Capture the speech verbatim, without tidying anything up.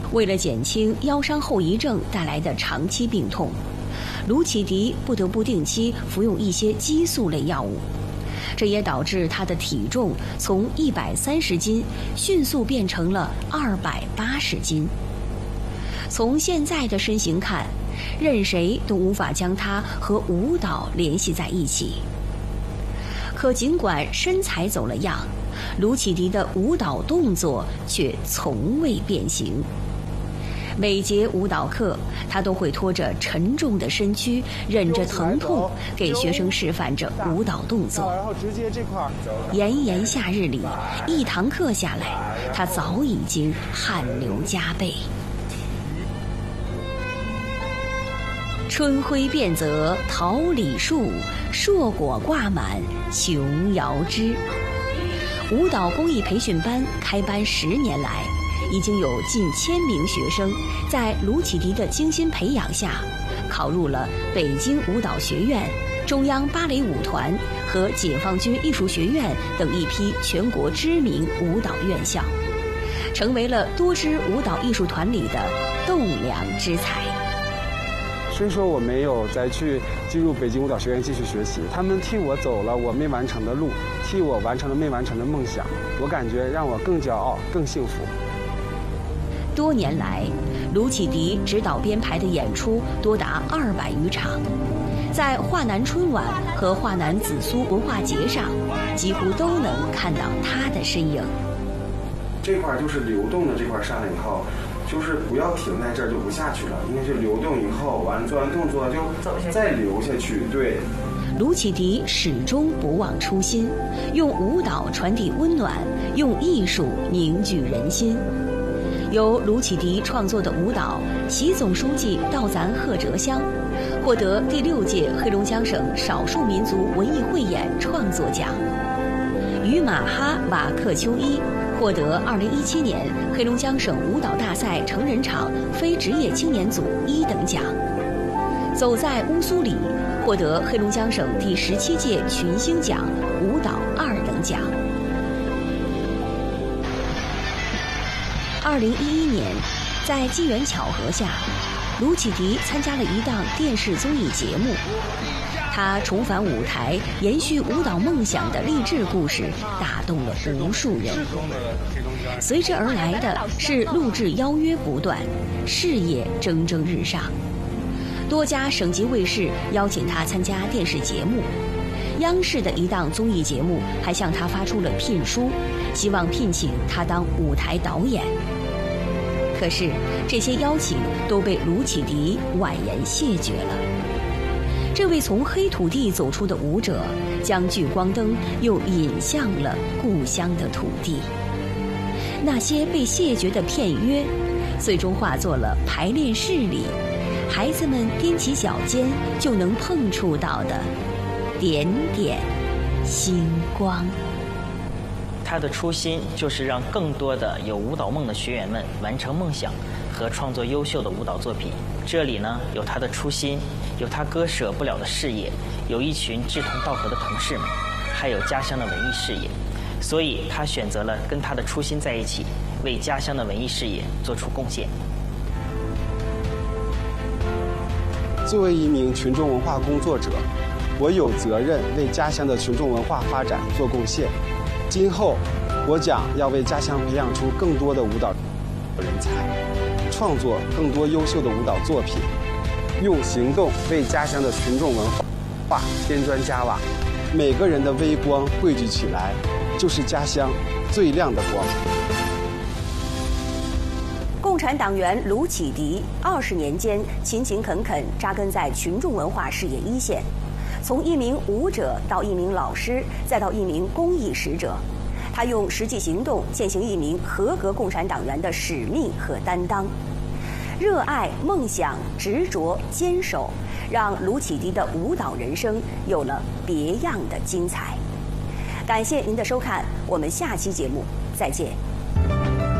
为了减轻腰伤后遗症带来的长期病痛，卢启迪不得不定期服用一些激素类药物，这也导致他的体重从一百三十斤迅速变成了二百八十斤。从现在的身形看，任谁都无法将他和舞蹈联系在一起。可尽管身材走了样，卢启迪的舞蹈动作却从未变形。每节舞蹈课，他都会拖着沉重的身躯，忍着疼痛，给学生示范着舞蹈动作。炎炎夏日里，一堂课下来，他早已经汗流浃背。春晖遍泽桃李树，硕果挂满琼瑶枝。舞蹈公益培训班开班十年来，已经有近千名学生在卢启迪的精心培养下，考入了北京舞蹈学院、中央芭蕾舞团和解放军艺术学院等一批全国知名舞蹈院校，成为了多支舞蹈艺术团里的栋梁之才。 虽说我没有再去进入北京舞蹈学院继续学习，他们替我走了我没完成的路，替我完成了没完成的梦想，我感觉让我更骄傲，更幸福。 多年来，卢启迪指导编排的演出多达二百余场，在华南春晚和华南紫苏文化节上，几乎都能看到他的身影。 这块就是流动的这块上来以后，就是不要停在这儿就不下去了，应该是流动以后，完了做完动作就再流下去。对。 卢启迪始终不忘初心，用舞蹈传递温暖，用艺术凝聚人心。由卢启迪创作的舞蹈《习总书记到咱贺哲乡》，获得第六届黑龙江省少数民族文艺汇演创作奖。于马哈瓦克秋伊获得二零一七年黑龙江省舞蹈大赛成人场非职业青年组一等奖。走在乌苏里获得黑龙江省第十七届群星奖舞蹈二等奖。二零一一年，在机缘巧合下，卢启迪参加了一档电视综艺节目。他重返舞台，延续舞蹈梦想的励志故事，打动了无数人。随之而来的是录制邀约不断，事业蒸蒸日上。多家省级卫视邀请他参加电视节目，央视的一档综艺节目还向他发出了聘书，希望聘请他当舞台导演。可是这些邀请都被卢启迪婉言谢绝了。这位从黑土地走出的舞者，将聚光灯又引向了故乡的土地。那些被谢绝的片约，最终化作了排练室里孩子们踮起脚尖就能碰触到的点点星光。 他的初心就是让更多的有舞蹈梦的学员们完成梦想和创作优秀的舞蹈作品。这里呢，有他的初心，有他割舍不了的事业，有一群志同道合的同事们，还有家乡的文艺事业。所以他选择了跟他的初心在一起，为家乡的文艺事业做出贡献。 作为一名群众文化工作者，我有责任为家乡的群众文化发展做贡献。今后，我将要为家乡培养出更多的舞蹈人才，创作更多优秀的舞蹈作品，用行动为家乡的群众文化添砖加瓦。每个人的微光汇聚起来，就是家乡最亮的光。 共产党员卢启迪二十年间勤勤恳恳扎根在群众文化事业一线，从一名舞者到一名老师，再到一名公益使者，他用实际行动践行一名合格共产党员的使命和担当。热爱、梦想、执着、坚守，让卢启迪的舞蹈人生有了别样的精彩。感谢您的收看，我们下期节目再见。